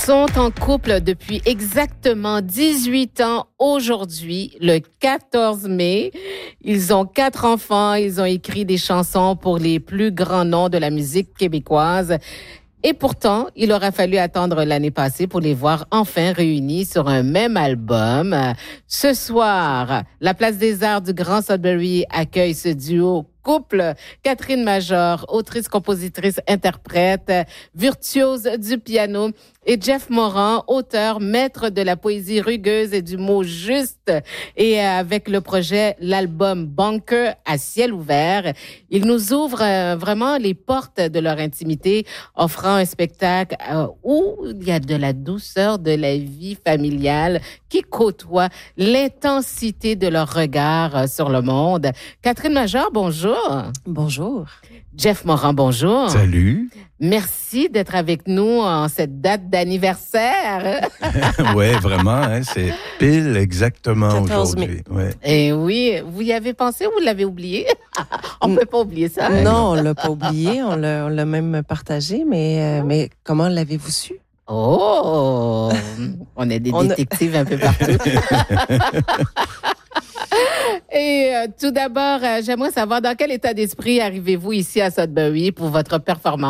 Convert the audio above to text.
Sont en couple depuis exactement 18 ans aujourd'hui, le 14 mai. Ils ont 4 enfants, ils ont écrit des chansons pour les plus grands noms de la musique québécoise. Et pourtant, il aura fallu attendre l'année passée pour les voir enfin réunis sur un même album. Ce soir, la Place des Arts du Grand Sudbury accueille ce duo couple. Catherine Major, autrice, compositrice, interprète, virtuose du piano, et Jeff Morin, auteur, maître de la poésie rugueuse et du mot juste. Et avec le projet, l'album Bunker à ciel ouvert, ils nous ouvrent vraiment les portes de leur intimité, offrant un spectacle où il y a de la douceur de la vie familiale qui côtoie l'intensité de leur regard sur le monde. Catherine Major, bonjour. Bonjour. Jeff Morin, bonjour. Salut. Merci d'être avec nous en cette date d'anniversaire. Ouais, vraiment, hein, c'est pile exactement 14 mai. aujourd'hui. Ouais. Et oui, vous y avez pensé ou vous l'avez oublié? On ne peut pas oublier ça. Non, on l'a pas oublié, on l'a même partagé, mais comment l'avez-vous su? Oh, on est des détectives un peu partout. Et tout d'abord, j'aimerais savoir dans quel état d'esprit arrivez-vous ici à Sudbury pour votre performance?